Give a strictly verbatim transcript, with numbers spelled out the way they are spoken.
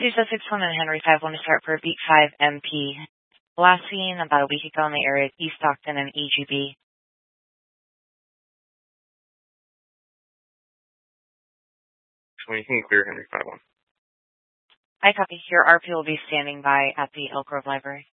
Susa six one and Henry five one to start for Beat five M P. Last seen about a week ago in the area of East Stockton and E G B. So you can clear Henry five one. I copy. Your R P will be standing by at the Elk Grove Library.